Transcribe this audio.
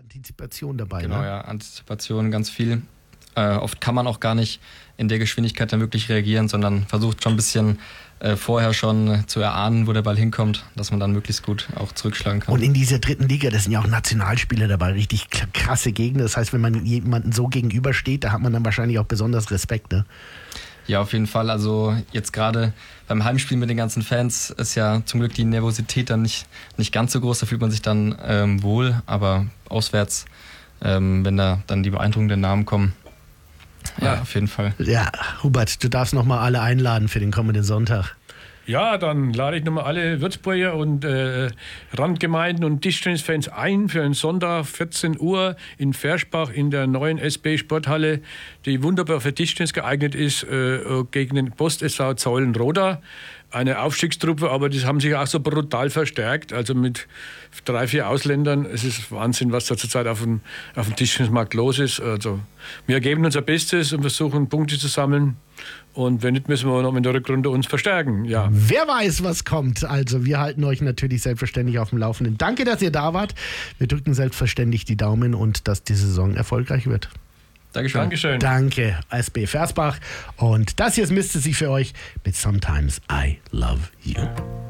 Antizipation dabei. Genau, ne? ja, Antizipation ganz viel. Oft kann man auch gar nicht in der Geschwindigkeit dann wirklich reagieren, sondern versucht schon ein bisschen vorher schon zu erahnen, wo der Ball hinkommt, dass man dann möglichst gut auch zurückschlagen kann. Und in dieser dritten Liga, das sind ja auch Nationalspieler dabei, richtig krasse Gegner. Das heißt, wenn man jemanden so gegenübersteht, da hat man dann wahrscheinlich auch besonders Respekt, ne? Ja, auf jeden Fall. Also jetzt gerade beim Heimspiel mit den ganzen Fans ist ja zum Glück die Nervosität dann nicht ganz so groß. Da fühlt man sich dann wohl. Aber auswärts, wenn da dann die beeindruckenden Namen kommen, ja, auf jeden Fall. Ja, Hubert, du darfst nochmal alle einladen für den kommenden Sonntag. Ja, dann lade ich nochmal alle Würzburger und Randgemeinden und Tischtennisfans ein für einen Sonntag, 14 Uhr in Verschbach in der neuen SB Sporthalle, die wunderbar für Tischtennis geeignet ist, gegen den Post SV Zeulenroda. Eine Aufstiegstruppe, aber die haben sich auch so brutal verstärkt, also mit 3, 4 Ausländern. Es ist Wahnsinn, was da zurzeit auf dem Tischtennismarkt los ist. Also wir geben unser Bestes und versuchen Punkte zu sammeln. Und wenn nicht, müssen wir noch in der Rückrunde uns verstärken. Ja. Wer weiß, was kommt. Also wir halten euch natürlich selbstverständlich auf dem Laufenden. Danke, dass ihr da wart. Wir drücken selbstverständlich die Daumen und dass die Saison erfolgreich wird. Dankeschön. Danke, SB Versbach. Und das hier ist Misty für euch mit Sometimes I Love You.